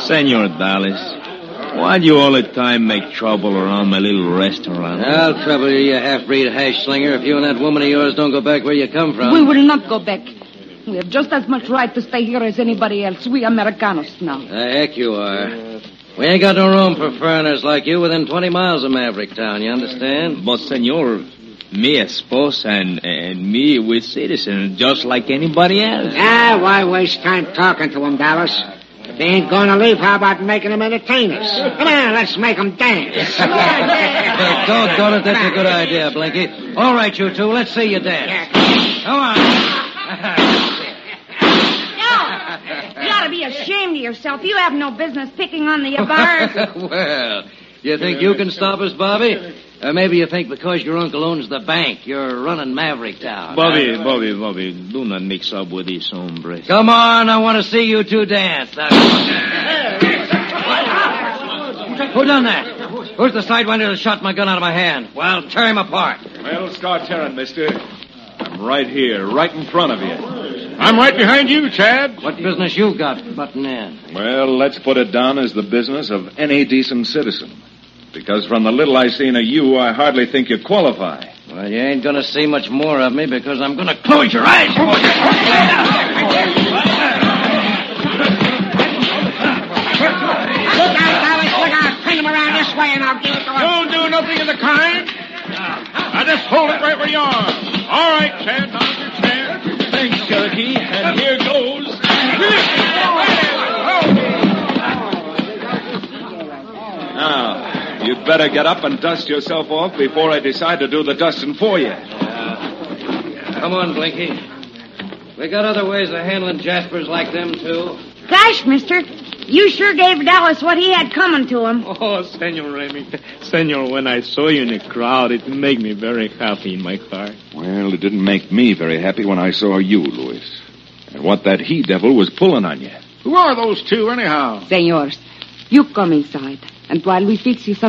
Senor Dallas, why do you all the time make trouble around my little restaurant? I'll trouble you, you half-breed hash slinger, if you and that woman of yours don't go back where you come from. We will not go back. We have just as much right to stay here as anybody else. We Americanos now. The heck you are. We ain't got no room for foreigners like you within 20 miles of Maverick Town, you understand? But, senor, me esposa and me, we're citizens just like anybody else. Why waste time talking to them, Dallas? If they ain't going to leave, how about making them entertain us? Come on, let's make them dance. Doggone it, that's a good idea, Blinky. All right, you two, let's see you dance. Come on. You ought to be ashamed of yourself. You have no business picking on the bars. Well, you think you can stop us, Bobby? Or maybe you think because your uncle owns the bank, you're running Maverick Town. Bobby, do not mix up with these hombres. Come on, I want to see you two dance. Who done that? Who's the sidewinder that shot my gun out of my hand? Well, tear him apart. Well, start tearing, mister. I'm right here, right in front of you. I'm right behind you, Chad. What business you got butting in? Well, let's put it down as the business of any decent citizen. Because from the little I seen of you, I hardly think you qualify. Well, you ain't gonna see much more of me because I'm gonna close your eyes for you. Look out, Dallas, look out. Bring them around this way and I'll give it to them. Don't do nothing of the kind. Now just hold it right where you are. All right, Chad, now's your chance. Thanks, Cherokee, and here goes. Now, you'd better get up and dust yourself off before I decide to do the dusting for you. Come on, Blinky. We got other ways of handling Jaspers like them, too. Gosh, mister, you sure gave Dallas what he had coming to him. Oh, Senor Remington. Senor, when I saw you in the crowd, it made me very happy in my heart. Well, it didn't make me very happy when I saw you, Louis. And what that he-devil was pulling on you. Who are those two, anyhow? Senors, you come inside. And while we fix you some